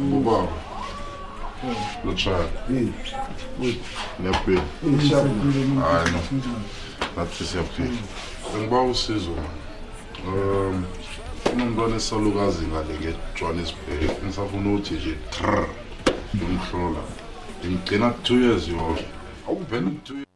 Bubaba. Lutshaya. Niyaphi? Hayi no. Nathi siyaphila. Ngiba usizo. Unomntwana esalukazi ngale ngeJohannesburg. Ngisafuna ukuthi nje ngimhlola. Ngigcina 2 years yonke. Awuphela 2 years.